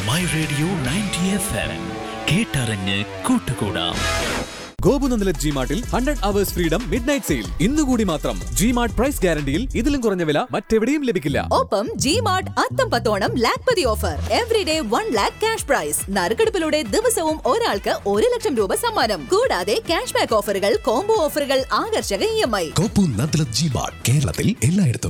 My radio 90 FM കേട്ടറിഞ്ഞ് കൂട്ടുകൂടാം. ഗോപുനന്ദലത് ജിമാർട്ടിൽ 100 hours freedom midnight sale ഇന്നുകൂടി മാത്രം. ജിമാർട്ട് പ്രൈസ് ഗ്യാരണ്ടിയിൽ ഇതിലും കുറഞ്ഞ വില മറ്റെവിടെയും ലഭിക്കില്ല. ഒപ്പം ജിമാർട്ട് അത്തം പത്തോണം Lakhpati offer. Everyday 1 lakh cash prize. നറുക്കെടുപ്പിലൂടെ ദിവസവും ഒരാൾക്ക് 1 ലക്ഷം രൂപ സമ്മാനം. കൂടാതെ ക്യാഷ് ബാക്ക് ഓഫറുകൾ, കോംബോ ഓഫറുകൾ, ആകർഷക EMI. ഗോപുനന്ദലത് ജിമാർട്ട് കേരളത്തിൽ എല്ലായിടത്തും.